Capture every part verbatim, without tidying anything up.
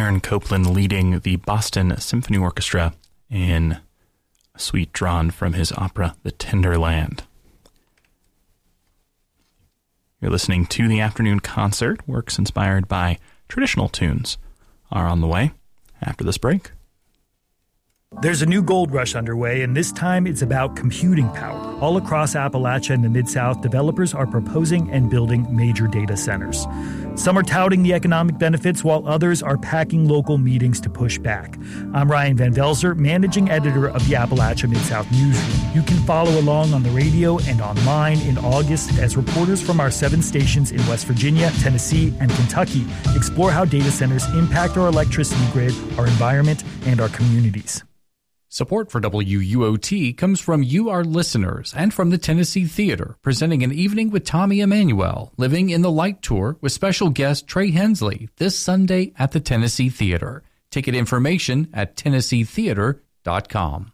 Aaron Copland leading the Boston Symphony Orchestra in a suite drawn from his opera, The Tender Land. You're listening to the afternoon concert. Works inspired by traditional tunes are on the way after this break. There's a new gold rush underway, and this time it's about computing power. All across Appalachia and the Mid-South, developers are proposing and building major data centers. Some are touting the economic benefits, while others are packing local meetings to push back. I'm Ryan Van Velzer, managing editor of the Appalachia Mid-South Newsroom. You can follow along on the radio and online in August as reporters from our seven stations in West Virginia, Tennessee, and Kentucky explore how data centers impact our electricity grid, our environment, and our communities. Support for W U O T comes from you, our listeners, and from the Tennessee Theater, presenting an evening with Tommy Emmanuel, Living in the Light Tour with special guest Trey Hensley this Sunday at the Tennessee Theater. Ticket information at tennessee theater dot com.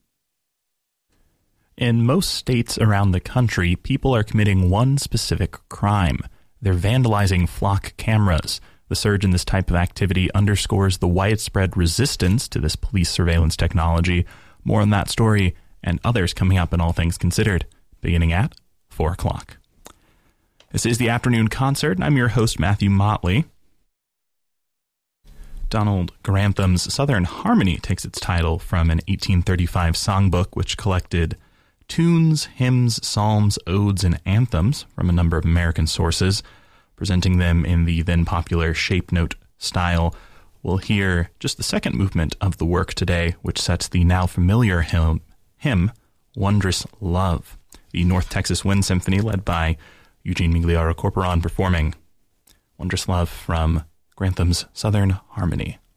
In most states around the country, people are committing one specific crime. They're vandalizing flock cameras. The surge in this type of activity underscores the widespread resistance to this police surveillance technology. More on that story and others coming up in All Things Considered, beginning at four o'clock. This is the Afternoon Concert, and I'm your host, Matthew Motley. Donald Grantham's Southern Harmony takes its title from an eighteen thirty-five songbook which collected tunes, hymns, psalms, odes, and anthems from a number of American sources, presenting them in the then popular shape note style. We'll hear just the second movement of the work today, which sets the now familiar hymn, hymn Wondrous Love. The North Texas Wind Symphony, led by Eugene Migliaro Corporon, performing Wondrous Love from Grantham's Southern Harmony.